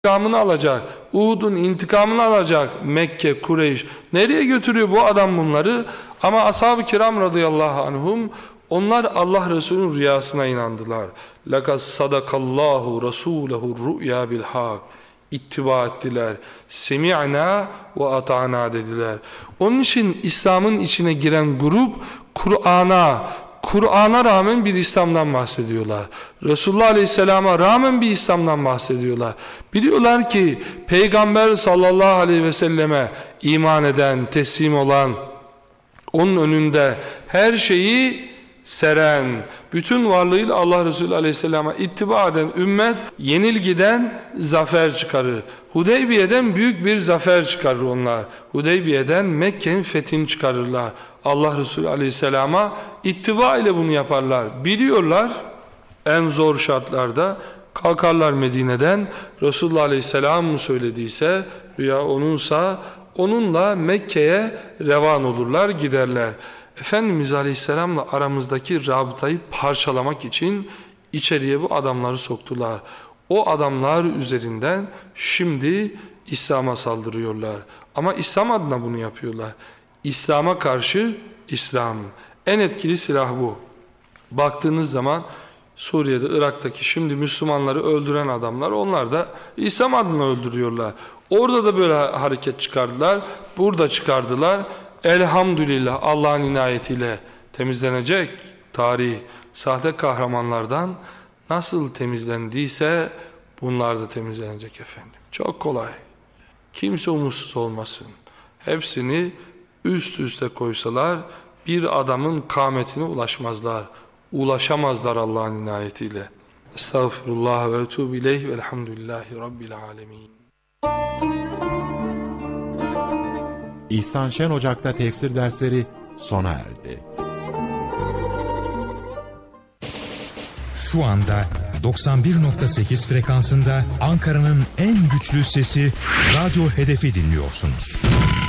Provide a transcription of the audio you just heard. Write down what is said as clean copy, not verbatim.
intikamını alacak. Uhud'un intikamını alacak Mekke, Kureyş. Nereye götürüyor bu adam bunları? Ama ashab-ı kiram radıyallahu anhum, onlar Allah Resulü'nün rüyasına inandılar. لَقَدْ صَدَقَ اللّٰهُ رَسُولَهُ الرُّؤْيَا بِالْحَاقِ İttiba ettiler. Semi'na ve ata'na dediler. Onun için İslam'ın içine giren grup Kur'an'a rağmen bir İslam'dan bahsediyorlar. Resulullah Aleyhisselam'a rağmen bir İslam'dan bahsediyorlar. Biliyorlar ki Peygamber sallallahu aleyhi ve selleme iman eden, teslim olan, onun önünde her şeyi seren, bütün varlığıyla Allah Resulü Aleyhisselam'a ittiba eden ümmet yenilgiden zafer çıkarır. Hudeybiye'den büyük bir zafer çıkarır onlar. Hudeybiye'den Mekke'nin fethini çıkarırlar. Allah Resulü Aleyhisselam'a ittiba ile bunu yaparlar. Biliyorlar en zor şartlarda kalkarlar Medine'den. Resulullah Aleyhisselam mı söylediyse, rüya onunsa onunla Mekke'ye revan olurlar, giderler. Efendimiz Aleyhisselam'la aramızdaki rabıtayı parçalamak için içeriye bu adamları soktular. O adamlar üzerinden şimdi İslam'a saldırıyorlar. Ama İslam adına bunu yapıyorlar. İslam'a karşı İslam. En etkili silah bu. Baktığınız zaman Suriye'de, Irak'taki şimdi Müslümanları öldüren adamlar, onlar da İslam adına öldürüyorlar. Orada da böyle hareket çıkardılar, burada çıkardılar. Elhamdülillah Allah'ın inayetiyle temizlenecek tarih sahte kahramanlardan nasıl temizlendiyse bunlar da temizlenecek efendim. Çok kolay. Kimse umutsuz olmasın. Hepsini üst üste koysalar bir adamın kâmetine ulaşmazlar. Ulaşamazlar Allah'ın inayetiyle. Estağfirullah ve etûbü ileyh velhamdülillahi rabbil alemin. İhsan Şen Ocak'ta tefsir dersleri sona erdi. Şu anda 91.8 frekansında Ankara'nın en güçlü sesi Radyo Hedef'i dinliyorsunuz.